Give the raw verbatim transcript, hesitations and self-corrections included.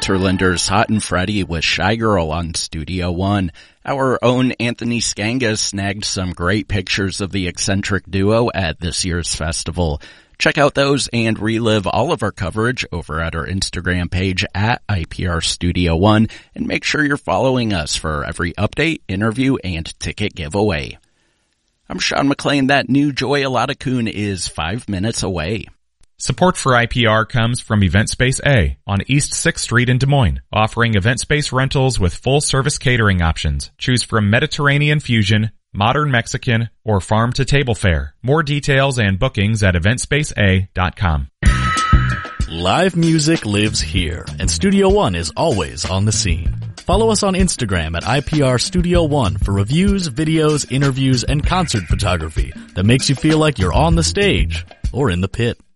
Winterlinder's Hot and Freddy with Shy Girl on Studio One. Our own Anthony Skangas snagged some great pictures of the eccentric duo at this year's festival. Check out those and relive all of our coverage over at our Instagram page at I P R Studio One, and make sure you're following us for every update, interview, and ticket giveaway. I'm Sean McLean. That new Joy Aladakun is five minutes away. Support for I P R comes from Event Space A on East sixth Street in Des Moines, offering event space rentals with full-service catering options. Choose from Mediterranean fusion, modern Mexican, or farm-to-table fare. More details and bookings at event space a dot com. Live music lives here, and Studio One is always on the scene. Follow us on Instagram at I P R Studio One for reviews, videos, interviews, and concert photography that makes you feel like you're on the stage or in the pit.